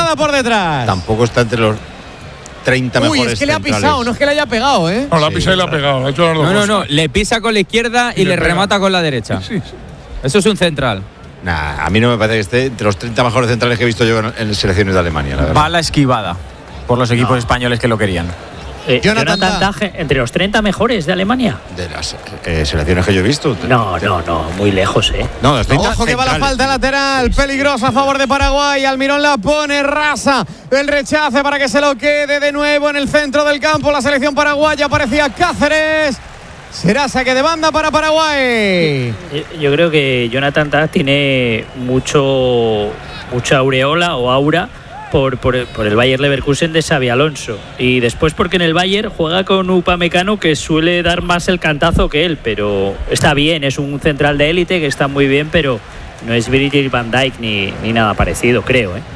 pisada por detrás. Tampoco está entre los 30 mejores. Uy, es que le ha centrales. pisado, no es que le haya pegado, ¿eh? No, la pisa y la ha pegado. Ha hecho las dos cosas. No, le pisa con la izquierda y le pega. remata con la derecha. Sí. Eso es un central. Nah, a mí no me parece que esté entre los 30 mejores centrales que he visto yo en selecciones de Alemania, la verdad. Bala esquivada por los equipos españoles que lo querían. Jonathan Tah, entre los 30 mejores de Alemania. De las selecciones que yo he visto. No, muy lejos, ¿eh? No, los 30 ojo que va la centrales. falta lateral, peligrosa a favor de Paraguay. Almirón la pone, rasa el rechace para que se lo quede de nuevo en el centro del campo. La selección paraguaya, aparecía Cáceres. Será saque de banda para Paraguay. Yo creo que Jonathan Tah tiene mucha aureola o aura por el Bayer Leverkusen de Xabi Alonso, y después porque en el Bayer juega con Upamecano, que suele dar más el cantazo que él, pero está bien, es un central de élite que está muy bien, pero no es Virgil van Dijk ni nada parecido, creo, ¿eh?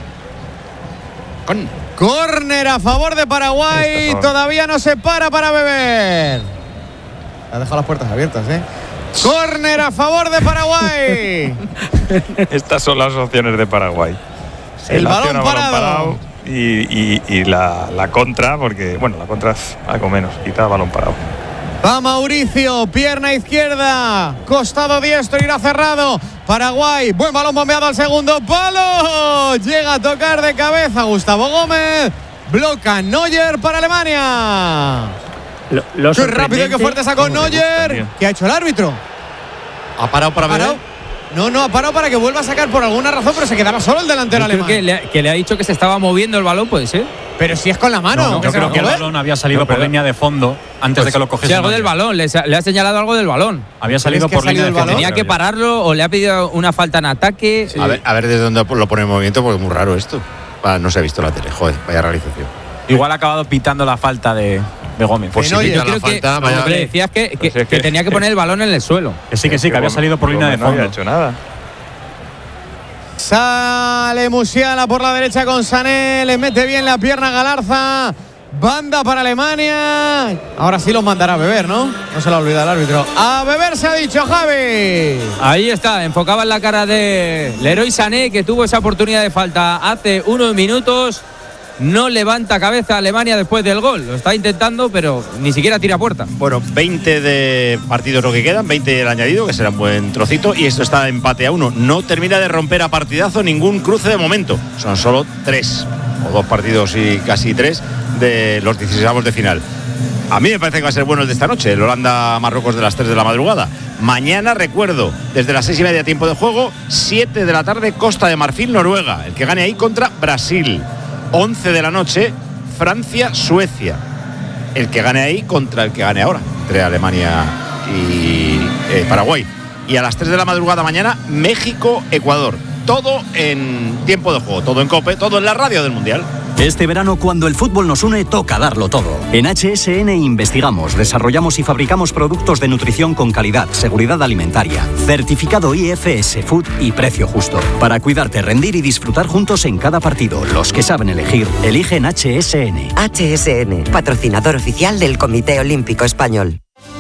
Córner a favor de Paraguay. Todavía no se para beber. Ha dejado las puertas abiertas, ¿eh? Córner a favor de Paraguay. Estas son las opciones de Paraguay. El balón parado. Y la contra, porque, bueno, la contra es algo menos, quita balón parado. Va Mauricio, pierna izquierda, costado diestro, irá cerrado. Paraguay, buen balón bombeado al segundo palo. Llega a tocar de cabeza Gustavo Gómez. Bloca Neuer para Alemania. Qué rápido y qué fuerte sacó Neuer. ¿Qué ha hecho el árbitro? ¿Ha parado para ver? No, ha parado para que vuelva a sacar por alguna razón, pero se quedaba solo el delantero alemán. Creo que le ha dicho que se estaba moviendo el balón, puede ser. Pero si es con la mano. No, yo creo que el balón había salido por línea de fondo antes de que lo cogiese. Sí, algo del balón, le ha señalado algo del balón. Había salido por línea de fondo. Tenía que pararlo o le ha pedido una falta en ataque. Sí. A ver desde dónde lo pone en movimiento, porque es muy raro esto. No se ha visto la tele, joder, vaya realización. Igual ha acabado pitando la falta de Gómez. Pues yo creo que le decías que tenía que poner el balón en el suelo. Que sí, que había salido por línea de fondo. No había hecho nada. Sale Musiala por la derecha con Sané, le mete bien la pierna a Galarza. Banda para Alemania. Ahora sí los mandará a beber, ¿no? No se lo olvida el árbitro. A beber se ha dicho, Javi. Ahí está, enfocaba en la cara de Leroy Sané, que tuvo esa oportunidad de falta hace unos minutos. No levanta cabeza Alemania después del gol. Lo está intentando, pero ni siquiera tira puerta. Bueno, 20 de partidos lo que quedan, 20 el añadido, que será un buen trocito, y esto está empate a 1. No termina de romper a partidazo ningún cruce de momento. Son solo 3, o 2 partidos y casi 3 de los 16avos de final. A mí me parece que va a ser bueno el de esta noche, el Holanda-Marruecos de las 3 de la madrugada. Mañana, recuerdo, desde las 6:30 tiempo de juego, 7 de la tarde, Costa de Marfil-Noruega. El que gane ahí contra Brasil. 11 de la noche, Francia-Suecia. El que gane ahí contra el que gane ahora, entre Alemania y Paraguay. Y a las 3 de la madrugada mañana, México-Ecuador. Todo en tiempo de juego, todo en COPE, todo en la radio del Mundial. Este verano, cuando el fútbol nos une, toca darlo todo. En HSN investigamos, desarrollamos y fabricamos productos de nutrición con calidad, seguridad alimentaria, certificado IFS Food y precio justo. Para cuidarte, rendir y disfrutar juntos en cada partido. Los que saben elegir, eligen HSN. HSN, patrocinador oficial del Comité Olímpico Español.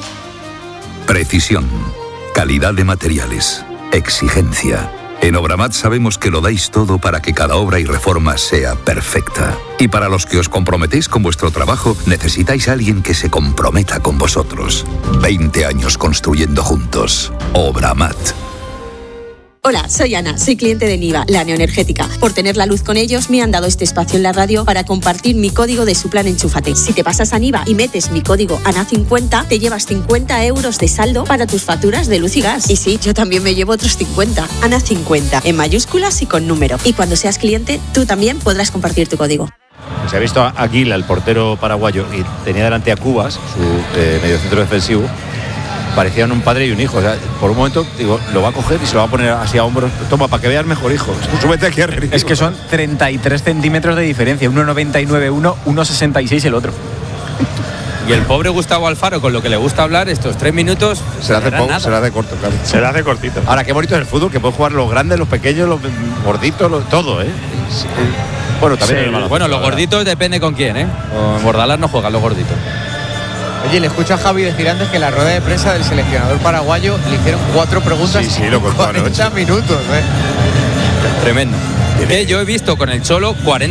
Precisión, calidad de materiales, exigencia. En Obramat sabemos que lo dais todo para que cada obra y reforma sea perfecta. Y para los que os comprometéis con vuestro trabajo, necesitáis a alguien que se comprometa con vosotros. 20 años construyendo juntos. Obramat. Hola, soy Ana, soy cliente de Niva, la neoenergética. Por tener la luz con ellos, me han dado este espacio en la radio para compartir mi código de su plan Enchúfate. Si te pasas a Niva y metes mi código ANA50, te llevas 50 euros de saldo para tus facturas de luz y gas. Y sí, yo también me llevo otros 50. ANA50, en mayúsculas y con número. Y cuando seas cliente, tú también podrás compartir tu código. Se ha visto a Aguila, el portero paraguayo, y tenía delante a Cubas, su mediocentro defensivo. Parecían un padre y un hijo. O sea, por un momento, digo, lo va a coger y se lo va a poner así a hombros. Toma, para que veas mejor, hijo. Súbete aquí arriba. Es que son 33 centímetros de diferencia. 1,99 uno, 1,66 el otro. Y el pobre Gustavo Alfaro, con lo que le gusta hablar, estos 3 minutos se le hace corto, claro. Se le hace cortito. Ahora, qué bonito es el fútbol, que pueden jugar los grandes, los pequeños, los gorditos, todo, ¿eh? Sí. Bueno, también sí, bueno, los gorditos depende con quién, ¿eh? En Bordalás no juegan los gorditos. Oye, le escucho a Javi decir antes que en la rueda de prensa del seleccionador paraguayo le hicieron 4 preguntas lo en 40 minutos, ¿eh? Tremendo. Yo he visto con el Cholo 40